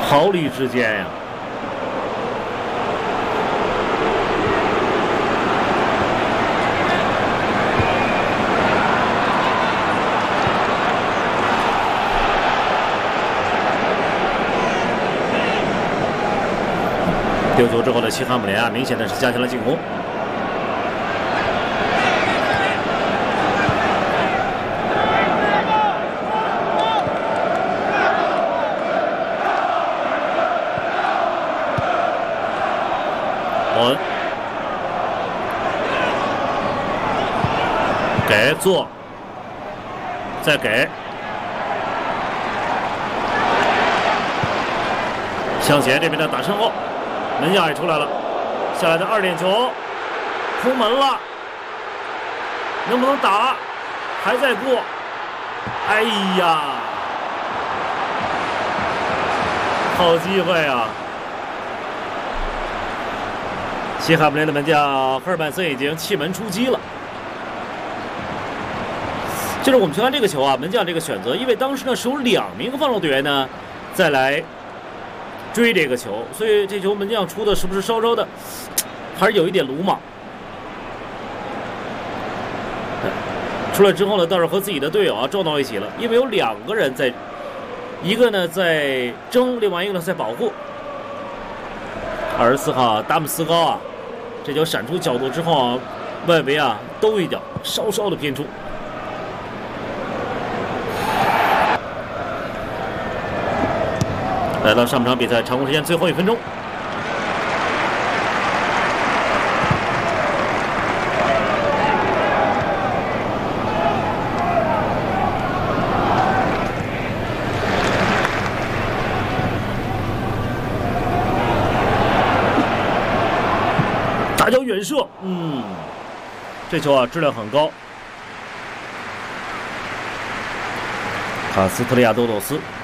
毫厘之间呀。丢球之后的西汉姆联啊，明显的是加强了进攻。稳，给做，再给，向前这边的打身后。门将也出来了，下来的2点球，空门了，能不能打？还在过，哎呀，好机会啊！西汉姆联的门将赫尔曼森已经弃门出击了。就是我们去看这个球啊，门将这个选择，因为当时呢是有2名防守队员呢再来追这个球，所以这球门将出的是不是稍稍的还是有一点鲁莽？出来之后呢，倒是和自己的队友啊撞到一起了，因为有2个人在，一个呢在争，另外一个呢在保护。24号达姆斯高啊，这球闪出角度之后啊，外围啊兜一脚，稍稍的偏出。来到上半场比赛常规时间最后1分钟，大脚远射，这球啊质量很高。卡斯特利亚多多斯。